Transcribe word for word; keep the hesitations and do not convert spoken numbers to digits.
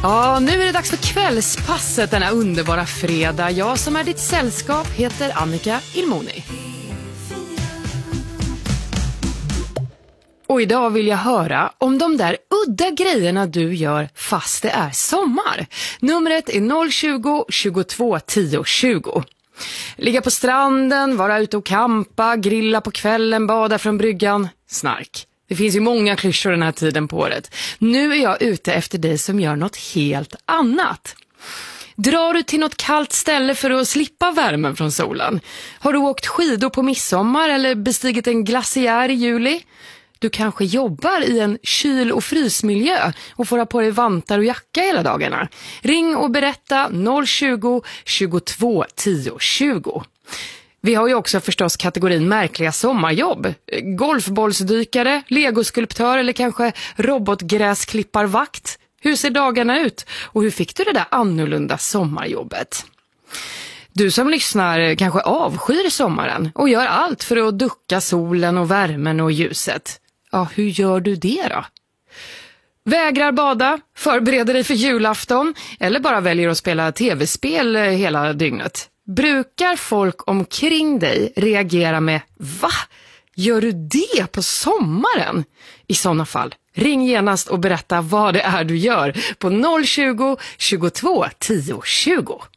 Ja, nu är det dags för kvällspasset denna underbara fredag. Jag som är ditt sällskap heter Annika Ilmoni. Och idag vill jag höra om de där udda grejerna du gör fast det är sommar. Numret är noll tjugo, tjugotvå, tio, tjugo. Ligga på stranden, vara ute och kampa, grilla på kvällen, bada från bryggan, snark. Det finns ju många klyschor den här tiden på året. Nu är jag ute efter dig som gör något helt annat. Drar du till något kallt ställe för att slippa värmen från solen? Har du åkt skidor på midsommar eller bestigit en glaciär i juli? Du kanske jobbar i en kyl- och frysmiljö och får ha på dig vantar och jacka hela dagarna. Ring och berätta noll tjugo, tjugotvå, tio, tjugo. Vi har ju också förstås kategorin märkliga sommarjobb. Golfbollsdykare, legoskulptör eller kanske robotgräsklipparvakt. Hur ser dagarna ut? Och hur fick du det där annorlunda sommarjobbet? Du som lyssnar kanske avskyr sommaren och gör allt för att ducka solen och värmen och ljuset. Ja, hur gör du det då? Vägrar bada, förbereder dig för julafton eller bara väljer att spela tv-spel hela dygnet? Brukar folk omkring dig reagera med va? Gör du det på sommaren? I sådana fall, ring genast och berätta vad det är du gör på noll tjugo, tjugotvå, tio, tjugo.